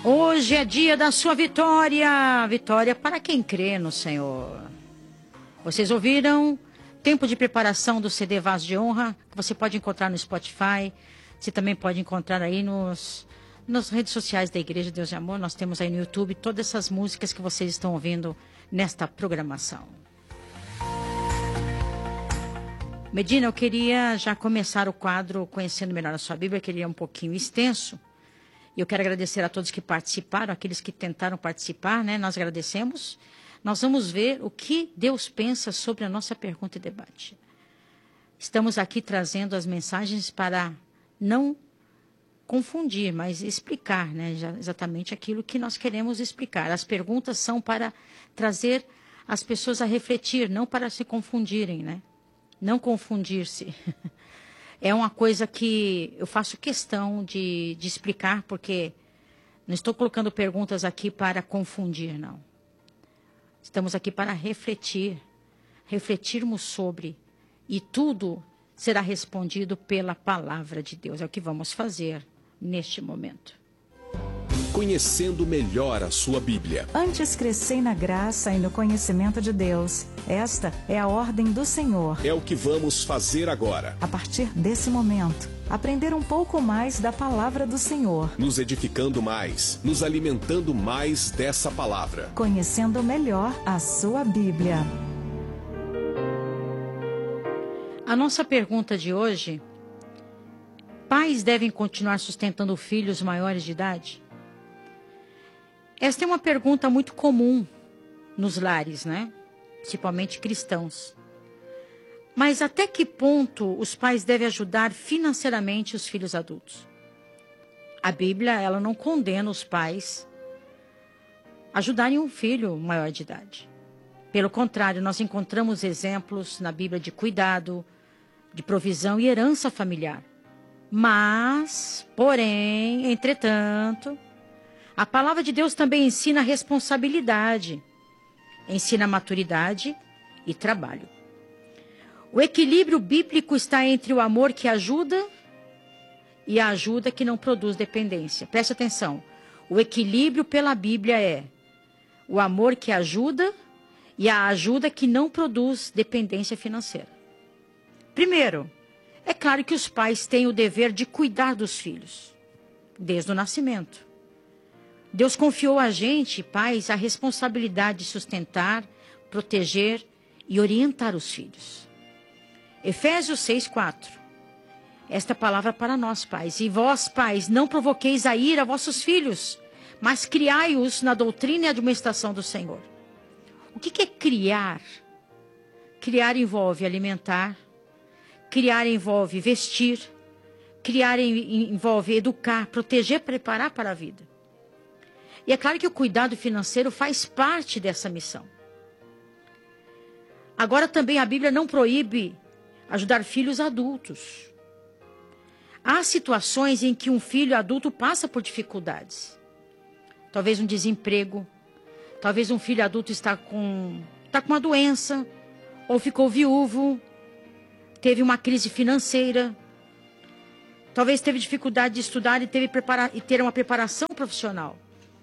Hoje é dia da sua vitória. Vitória para quem crê no Senhor. Vocês ouviram? Tempo de preparação do CD Vaso de Honra, que você pode encontrar no Spotify. Você também pode encontrar aí nas redes sociais da Igreja Deus de Amor. Nós temos aí no YouTube todas essas músicas que vocês estão ouvindo nesta programação. Medina, eu queria já começar o quadro Conhecendo Melhor a Sua Bíblia, que ele é um pouquinho extenso. E eu quero agradecer a todos que participaram, aqueles que tentaram participar, né? Nós agradecemos. Nós vamos ver o que Deus pensa sobre a nossa pergunta e debate. Estamos aqui trazendo as mensagens para não confundir, mas explicar, né? Exatamente aquilo que nós queremos explicar. As perguntas são para trazer as pessoas a refletir, não para se confundirem, né? Não confundir-se. É uma coisa que eu faço questão de explicar, porque não estou colocando perguntas aqui para confundir, não. Estamos aqui para refletirmos sobre, e tudo será respondido pela palavra de Deus. É o que vamos fazer neste momento. Conhecendo melhor a sua Bíblia. Antes crescei na graça e no conhecimento de Deus. Esta é a ordem do Senhor. É o que vamos fazer agora. A partir desse momento, aprender um pouco mais da palavra do Senhor. Nos edificando mais, nos alimentando mais dessa palavra. Conhecendo melhor a sua Bíblia. A nossa pergunta de hoje: pais devem continuar sustentando filhos maiores de idade? Esta é uma pergunta muito comum nos lares, né? Principalmente cristãos. Mas até que ponto os pais devem ajudar financeiramente os filhos adultos? A Bíblia, ela não condena os pais a ajudarem um filho maior de idade. Pelo contrário, nós encontramos exemplos na Bíblia de cuidado, de provisão e herança familiar. Mas, porém, entretanto, a palavra de Deus também ensina responsabilidade, ensina maturidade e trabalho. O equilíbrio bíblico está entre o amor que ajuda e a ajuda que não produz dependência. Preste atenção. O equilíbrio pela Bíblia é o amor que ajuda e a ajuda que não produz dependência financeira. Primeiro, é claro que os pais têm o dever de cuidar dos filhos, desde o nascimento. Deus confiou a gente, pais, a responsabilidade de sustentar, proteger e orientar os filhos. Efésios 6:4. Esta palavra para nós, pais. E vós, pais, não provoqueis a ira a vossos filhos, mas criai-os na doutrina e admoestação do Senhor. O que é criar? Criar envolve alimentar, criar envolve vestir, criar envolve educar, proteger, preparar para a vida. E é claro que o cuidado financeiro faz parte dessa missão. Agora também a Bíblia não proíbe ajudar filhos adultos. Há situações em que um filho adulto passa por dificuldades. Talvez um desemprego, talvez um filho adulto está com uma doença, ou ficou viúvo, teve uma crise financeira, talvez teve dificuldade de estudar e ter uma preparação profissional.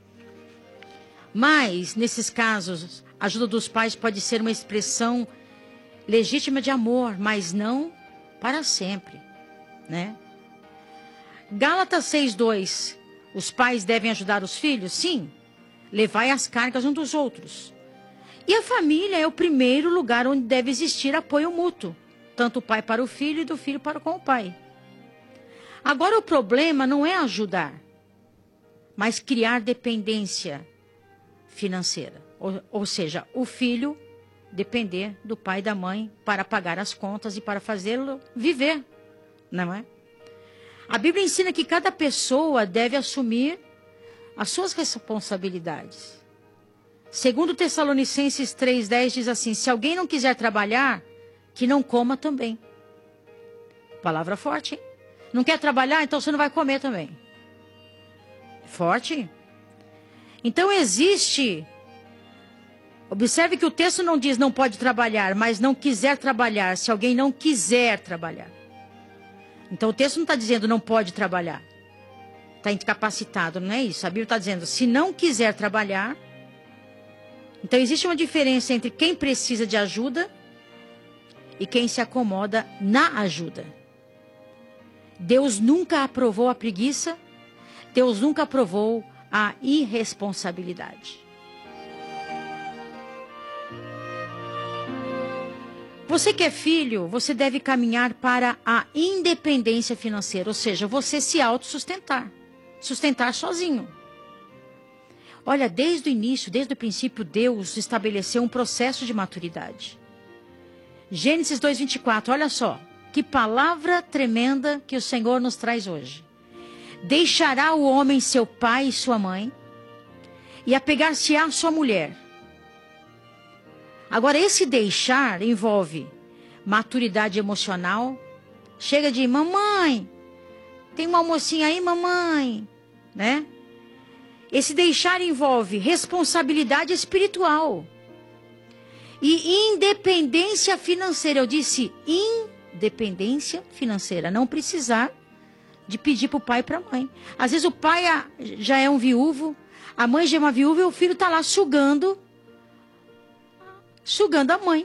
Mas, nesses casos, a ajuda dos pais pode ser uma expressão legítima de amor, mas não para sempre, né? Gálatas 6:2. Os pais devem ajudar os filhos? Sim. Levai as cargas uns dos outros. E a família é o primeiro lugar onde deve existir apoio mútuo, tanto o pai para o filho e do filho para com o pai. Agora, o problema não é ajudar, mas criar dependência financeira. Ou seja, o filho depender do pai e da mãe para pagar as contas e para fazê-lo viver, não é? A Bíblia ensina que cada pessoa deve assumir as suas responsabilidades. Segundo Tessalonicenses 3:10 diz assim: se alguém não quiser trabalhar, que não coma também. Palavra forte, hein? Não quer trabalhar, então você não vai comer também. Forte? Então existe... Observe que o texto não diz não pode trabalhar, mas não quiser trabalhar, se alguém não quiser trabalhar. Então o texto não está dizendo não pode trabalhar. está incapacitado, não é isso? A Bíblia está dizendo, se não quiser trabalhar. Então existe uma diferença entre quem precisa de ajuda e quem se acomoda na ajuda. Deus nunca aprovou a preguiça, Deus nunca aprovou a irresponsabilidade. Você que é filho, você deve caminhar para a independência financeira, ou seja, você se autossustentar, sustentar sozinho. Olha, desde o início, desde o princípio, Deus estabeleceu um processo de maturidade. Gênesis 2:24, olha só, que palavra tremenda que o Senhor nos traz hoje. Deixará o homem seu pai e sua mãe, e apegar-se-á à sua mulher. Agora, esse deixar envolve maturidade emocional. Chega de, mamãe, tem um almocinho aí, mamãe, né? Esse deixar envolve responsabilidade espiritual e independência financeira. Eu disse independência financeira, não precisar de pedir para o pai e para a mãe. Às vezes o pai já é um viúvo, a mãe já é uma viúva e o filho está lá sugando a mãe.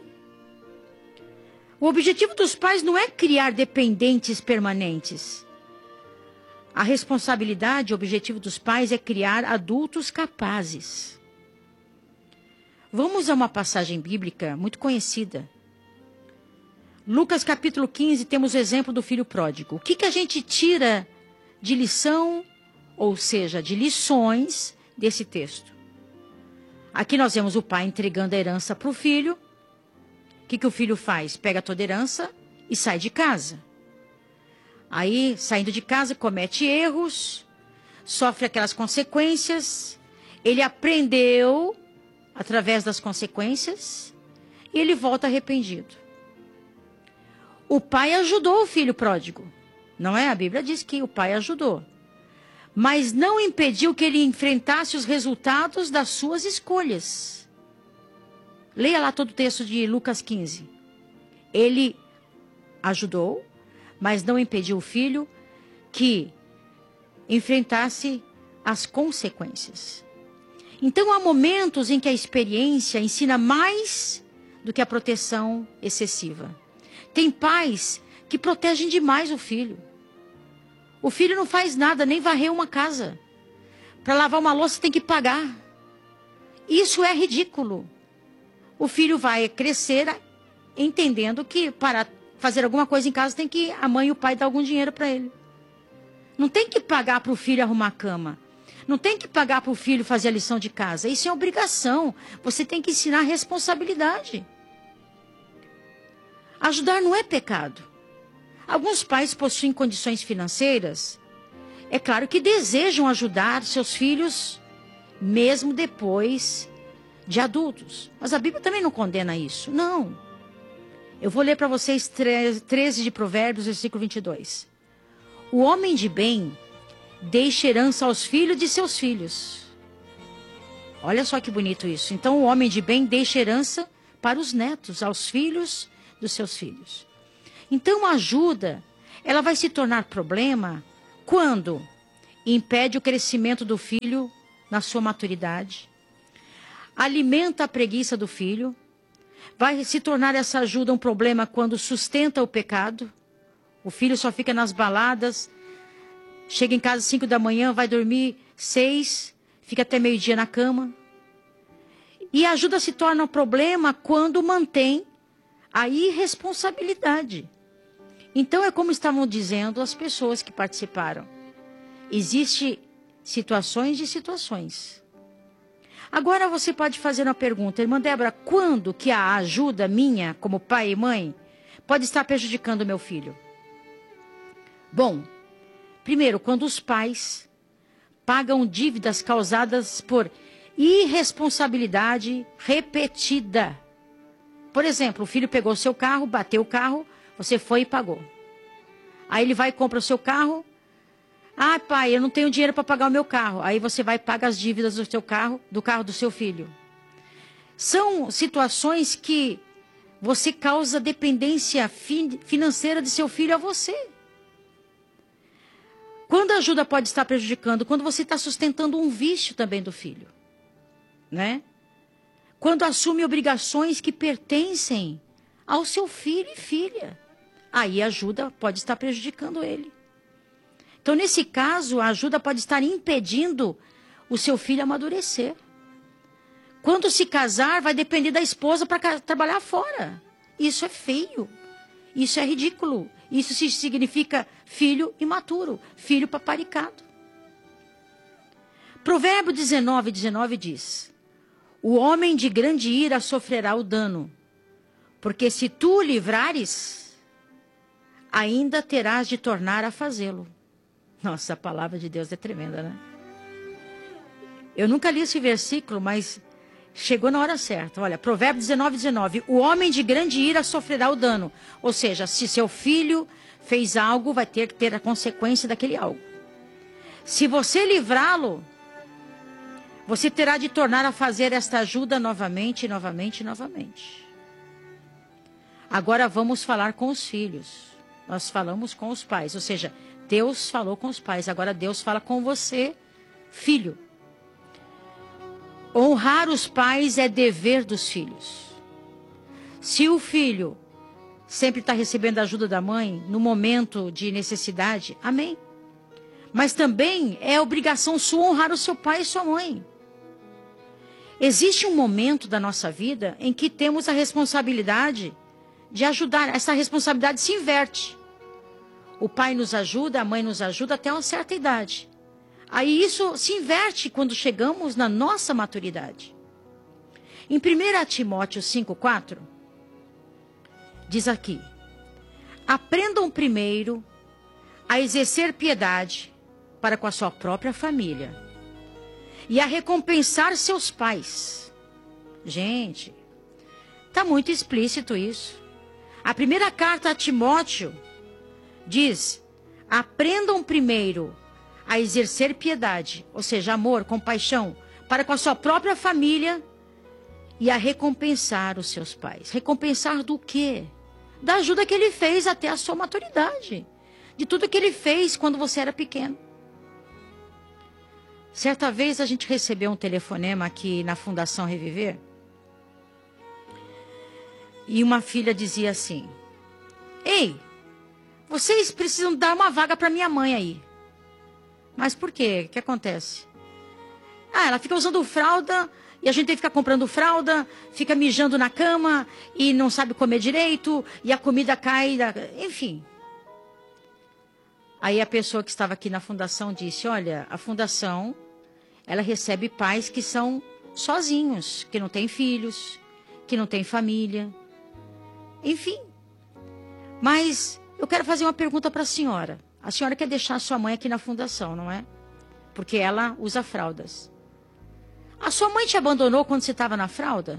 O objetivo dos pais não é criar dependentes permanentes. A responsabilidade, o objetivo dos pais é criar adultos capazes. Vamos a uma passagem bíblica muito conhecida. Lucas capítulo 15, temos o exemplo do filho pródigo. O que a gente tira de lição, ou seja, de lições desse texto? Aqui nós vemos o pai entregando a herança para o filho. O que o filho faz? Pega toda a herança e sai de casa. Aí, saindo de casa, comete erros, sofre aquelas consequências. Ele aprendeu através das consequências e ele volta arrependido. O pai ajudou o filho pródigo, não é? A Bíblia diz que o pai ajudou. Mas não impediu que ele enfrentasse os resultados das suas escolhas. Leia lá todo o texto de Lucas 15. Ele ajudou, mas não impediu o filho que enfrentasse as consequências. Então há momentos em que a experiência ensina mais do que a proteção excessiva. Tem pais que protegem demais o filho. O filho não faz nada, nem varrer uma casa. Para lavar uma louça tem que pagar. Isso é ridículo. O filho vai crescer entendendo que para fazer alguma coisa em casa tem que a mãe e o pai dar algum dinheiro para ele. Não tem que pagar para o filho arrumar a cama. Não tem que pagar para o filho fazer a lição de casa. Isso é obrigação. Você tem que ensinar responsabilidade. Ajudar não é pecado. Alguns pais possuem condições financeiras. É claro que desejam ajudar seus filhos, mesmo depois de adultos. Mas a Bíblia também não condena isso. Não. Eu vou ler para vocês 13 de Provérbios, versículo 22. O homem de bem deixa herança aos filhos de seus filhos. Olha só que bonito isso. Então, o homem de bem deixa herança para os netos, aos filhos dos seus filhos. Então, a ajuda, ela vai se tornar problema quando impede o crescimento do filho na sua maturidade, alimenta a preguiça do filho, vai se tornar essa ajuda um problema quando sustenta o pecado. O filho só fica nas baladas, chega em casa às 5 da manhã, vai dormir 6, fica até meio-dia na cama. E a ajuda se torna um problema quando mantém a irresponsabilidade. Então é como estavam dizendo as pessoas que participaram. Existem situações de situações. Agora você pode fazer uma pergunta, irmã Débora, quando que a ajuda minha, como pai e mãe, pode estar prejudicando o meu filho? Bom, primeiro, quando os pais pagam dívidas causadas por irresponsabilidade repetida. Por exemplo, o filho pegou seu carro, bateu o carro, você foi e pagou. Aí ele vai e compra o seu carro. Ah, pai, eu não tenho dinheiro para pagar o meu carro. Aí você vai e paga as dívidas do seu carro, do carro do seu filho. São situações que você causa dependência financeira de seu filho a você. Quando a ajuda pode estar prejudicando? Quando você está sustentando um vício também do filho, né? Quando assume obrigações que pertencem ao seu filho e filha. Aí a ajuda pode estar prejudicando ele. Então, nesse caso, a ajuda pode estar impedindo o seu filho amadurecer. Quando se casar, vai depender da esposa para trabalhar fora. Isso é feio. Isso é ridículo. Isso significa filho imaturo, filho paparicado. Provérbio 19 diz: o homem de grande ira sofrerá o dano, porque se tu o livrares, ainda terás de tornar a fazê-lo. Nossa, a palavra de Deus é tremenda, né? Eu nunca li esse versículo, mas chegou na hora certa. Olha, Provérbio 19. O homem de grande ira sofrerá o dano. Ou seja, se seu filho fez algo, vai ter que ter a consequência daquele algo. Se você livrá-lo, você terá de tornar a fazer esta ajuda novamente. Agora vamos falar com os filhos. Nós falamos com os pais. Ou seja, Deus falou com os pais. Agora Deus fala com você, filho. Honrar os pais é dever dos filhos. Se o filho sempre está recebendo a ajuda da mãe no momento de necessidade, amém. Mas também é obrigação sua honrar o seu pai e sua mãe. Existe um momento da nossa vida em que temos a responsabilidade de ajudar. Essa responsabilidade se inverte. O pai nos ajuda, a mãe nos ajuda até uma certa idade. Aí isso se inverte quando chegamos na nossa maturidade. Em 1 Timóteo 5,4, diz aqui: aprendam primeiro a exercer piedade para com a sua própria família e a recompensar seus pais. Gente, está muito explícito isso. A primeira carta a Timóteo diz: aprendam primeiro a exercer piedade, ou seja, amor, compaixão, para com a sua própria família e a recompensar os seus pais. Recompensar do quê? Da ajuda que ele fez até a sua maturidade. De tudo que ele fez quando você era pequeno. Certa vez a gente recebeu um telefonema aqui na Fundação Reviver. E uma filha dizia assim: ei, vocês precisam dar uma vaga para minha mãe aí. Mas por quê? O que acontece? Ela fica usando fralda e a gente tem que ficar comprando fralda, fica mijando na cama e não sabe comer direito e a comida cai, enfim. Aí a pessoa que estava aqui na fundação disse: olha, a fundação, ela recebe pais que são sozinhos, que não têm filhos, que não têm família, enfim. Mas eu quero fazer uma pergunta para a senhora. A senhora quer deixar a sua mãe aqui na fundação, não é? Porque ela usa fraldas. A sua mãe te abandonou quando você estava na fralda?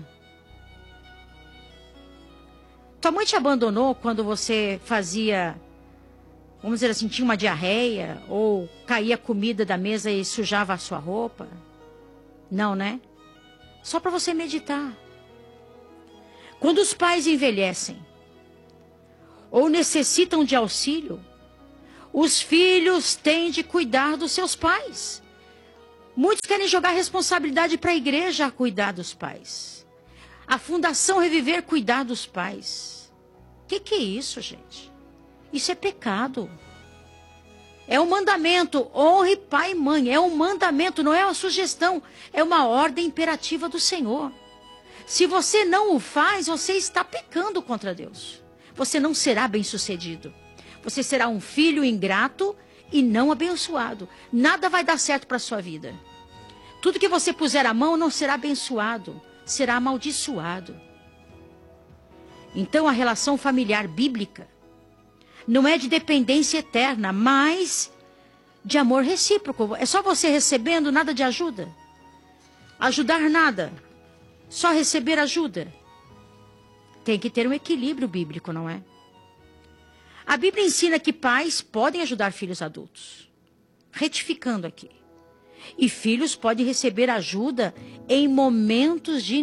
Tua mãe te abandonou quando você fazia, vamos dizer assim, tinha uma diarreia? Ou caía comida da mesa e sujava a sua roupa? Não, né? Só para você meditar. Quando os pais envelhecem ou necessitam de auxílio, os filhos têm de cuidar dos seus pais. Muitos querem jogar responsabilidade para a igreja a cuidar dos pais. A Fundação Reviver cuidar dos pais. Que é isso, gente? Isso é pecado. É um mandamento. Honre pai e mãe. É um mandamento, não é uma sugestão. É uma ordem imperativa do Senhor. Se você não o faz, você está pecando contra Deus. Você não será bem-sucedido. Você será um filho ingrato e não abençoado. Nada vai dar certo para a sua vida. Tudo que você puser a mão não será abençoado, será amaldiçoado. Então a relação familiar bíblica não é de dependência eterna, mas de amor recíproco. É só você recebendo, nada de ajuda. Ajudar nada, só receber ajuda. Tem que ter um equilíbrio bíblico, não é? A Bíblia ensina que pais podem ajudar filhos adultos. Retificando aqui. E filhos podem receber ajuda em momentos de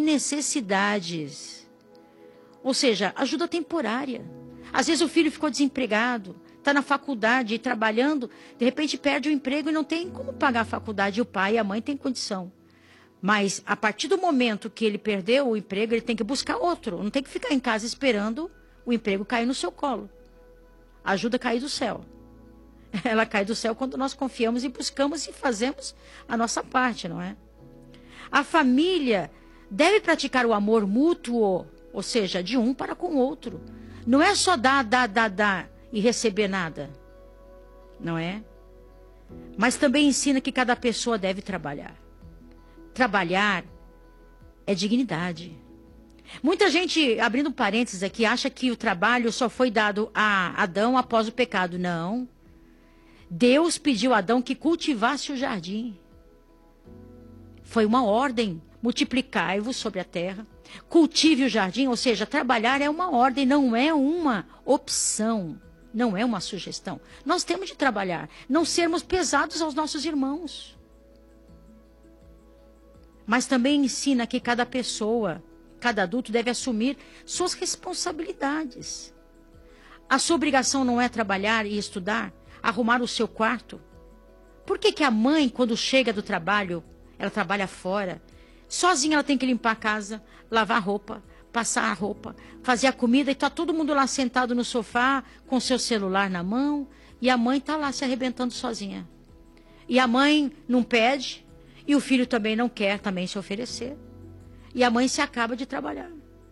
necessidades. Ou seja, ajuda temporária. Às vezes o filho ficou desempregado, está na faculdade e trabalhando, de repente perde o emprego e não tem como pagar a faculdade. E o pai e a mãe têm condição. Mas a partir do momento que ele perdeu o emprego, ele tem que buscar outro. Não tem que ficar em casa esperando o emprego cair no seu colo. A ajuda cair do céu. Ela cai do céu quando nós confiamos e buscamos e fazemos a nossa parte, não é? A família deve praticar o amor mútuo, ou seja, de um para com o outro. Não é só dar e receber nada, não é? Mas também ensina que cada pessoa deve trabalhar. Trabalhar é dignidade. Muita gente, abrindo parênteses aqui, acha que o trabalho só foi dado a Adão após o pecado. Não. Deus pediu a Adão que cultivasse o jardim. Foi uma ordem. Multiplicai-vos sobre a terra. Cultive o jardim, ou seja, trabalhar é uma ordem, não é uma opção. Não é uma sugestão. Nós temos de trabalhar, não sermos pesados aos nossos irmãos. Mas também ensina que cada pessoa, cada adulto deve assumir suas responsabilidades. A sua obrigação não é trabalhar e estudar, arrumar o seu quarto. Por que a mãe, quando chega do trabalho, ela trabalha fora, sozinha ela tem que limpar a casa, lavar a roupa, passar a roupa, fazer a comida e está todo mundo lá sentado no sofá com seu celular na mão e a mãe está lá se arrebentando sozinha. E a mãe não pede e o filho também não quer também se oferecer. E a mãe se acaba de trabalhar.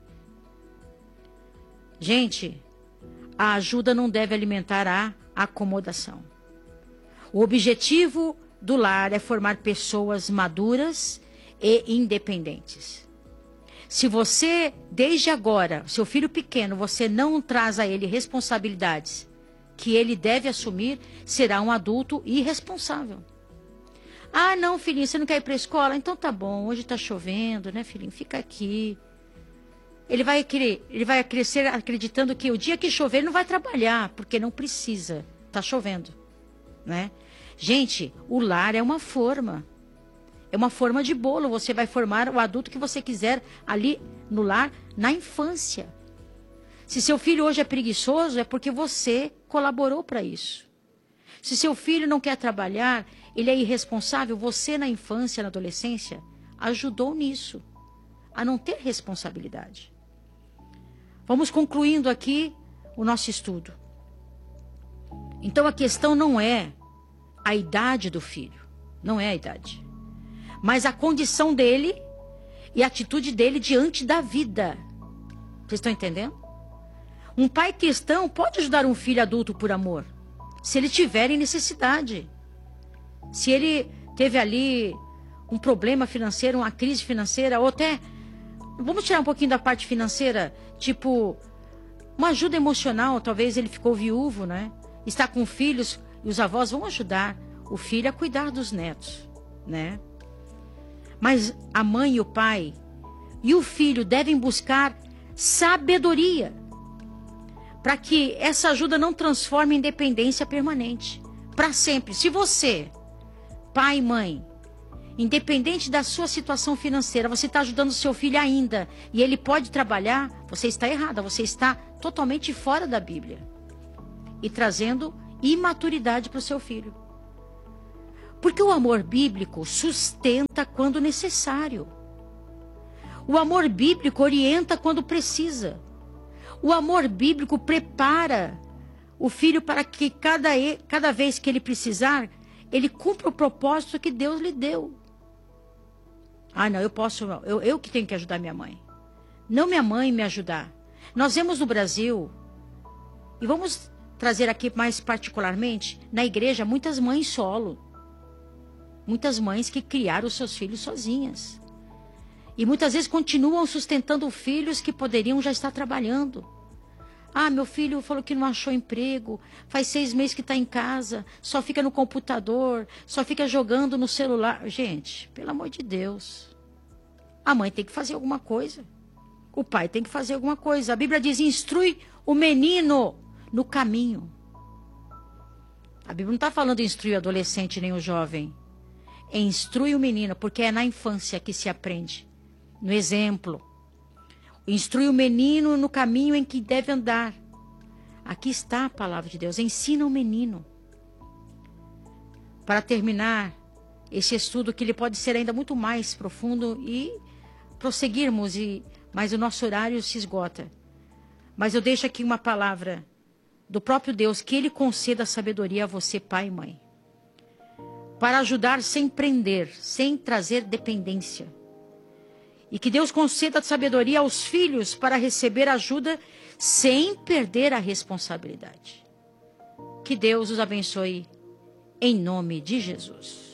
Gente, a ajuda não deve alimentar a acomodação. O objetivo do lar é formar pessoas maduras e independentes. Se você, desde agora, seu filho pequeno, você não traz a ele responsabilidades que ele deve assumir, será um adulto irresponsável. Ah, não, filhinho, você não quer ir para a escola? Então tá bom, hoje está chovendo, né, filhinho? Fica aqui. Ele vai crescer acreditando que o dia que chover ele não vai trabalhar, porque não precisa, está chovendo, né? Gente, o lar é uma forma. É uma forma de bolo. Você vai formar o adulto que você quiser ali no lar, na infância. Se seu filho hoje é preguiçoso, é porque você colaborou para isso. Se seu filho não quer trabalhar, ele é irresponsável, você na infância, na adolescência, ajudou nisso, a não ter responsabilidade. Vamos concluindo aqui o nosso estudo. Então a questão não é a idade do filho, não é a idade, mas a condição dele e a atitude dele diante da vida. Vocês estão entendendo? Um pai cristão pode ajudar um filho adulto por amor, se ele tiver em necessidade. Se ele teve ali um problema financeiro, uma crise financeira, ou até, vamos tirar um pouquinho da parte financeira, tipo, uma ajuda emocional, talvez ele ficou viúvo, né? Está com filhos e os avós vão ajudar o filho a cuidar dos netos, né? Mas a mãe e o pai e o filho devem buscar sabedoria para que essa ajuda não transforme em dependência permanente, para sempre. Se você, pai e mãe, independente da sua situação financeira, você está ajudando o seu filho ainda e ele pode trabalhar, você está errada, você está totalmente fora da Bíblia e trazendo imaturidade para o seu filho. Porque o amor bíblico sustenta quando necessário. O amor bíblico orienta quando precisa. O amor bíblico prepara o filho para que cada vez que ele precisar, ele cumpra o propósito que Deus lhe deu. Ah, não, eu que tenho que ajudar minha mãe. Não minha mãe me ajudar. Nós vemos no Brasil, e vamos trazer aqui mais particularmente, na igreja, muitas mães solo. Muitas mães que criaram os seus filhos sozinhas. E muitas vezes continuam sustentando filhos que poderiam já estar trabalhando. Ah, meu filho falou que não achou emprego, faz 6 meses que está em casa, só fica no computador, só fica jogando no celular. Gente, pelo amor de Deus, a mãe tem que fazer alguma coisa, o pai tem que fazer alguma coisa. A Bíblia diz, instrui o menino no caminho. A Bíblia não está falando instrui o adolescente nem o jovem, instrui o menino, porque é na infância que se aprende, no exemplo. Instrui o menino no caminho em que deve andar. Aqui está a palavra de Deus. Ensina o menino. Para terminar esse estudo, que ele pode ser ainda muito mais profundo e prosseguirmos, mas o nosso horário se esgota. Mas eu deixo aqui uma palavra do próprio Deus, que Ele conceda sabedoria a você, pai e mãe, para ajudar sem prender, sem trazer dependência. E que Deus conceda sabedoria aos filhos para receber ajuda sem perder a responsabilidade. Que Deus os abençoe, em nome de Jesus.